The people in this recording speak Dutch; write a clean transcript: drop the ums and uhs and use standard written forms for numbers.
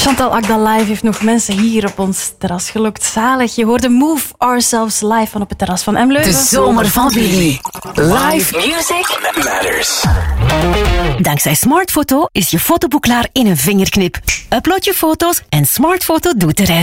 Chantal Akda Live heeft nog mensen hier op ons terras gelokt. Zalig. Je hoorde Move Ourselves live van op het terras van M Leuven. De zomer van Willy. Live music matters. Dankzij Smartfoto is je fotoboek klaar in een vingerknip. Upload je foto's en Smartfoto doet de rest.